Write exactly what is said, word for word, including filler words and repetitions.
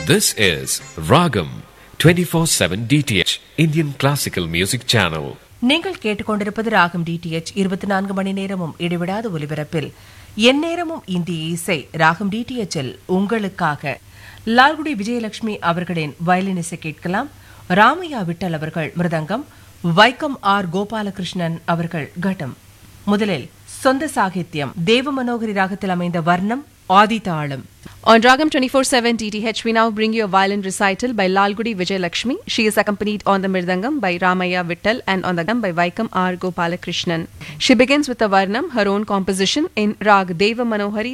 This is Ragam twenty-four seven D T H Indian Classical Music Channel. நீங்கள் கேட்டுக்கொண்டிருப்பது ராகம் DTH இருபத்தி நான்கு மணி நேரமும் இடைவிடாத ஒலிபரப்பில் எந்நேரமும் இந்திய இசை ராகம் டிடிஎச்சில் உங்களுக்காக லால்குடி விஜயலட்சுமி அவர்களின் வயலின் இசை கேட்கலாம். ராமையா விட்டல் அவர்கள் மிருதங்கம், வைக்கம் ஆர் கோபாலகிருஷ்ணன் அவர்கள் கட்டம். முதலில் சொந்த சாகித்யம் தேவ மனோகரி ராகத்தில் அமைந்த வர்ணம் ஆதி தாளம். On Ragam twenty-four seven D T H, we now bring you a violin recital by Lalgudi Vijayalakshmi. She is accompanied on the mirdangam by Ramaya Vittal and on the gam by Vaikam R. Gopalakrishnan. She begins with a varnam, her own composition, in Rag Deva Manohari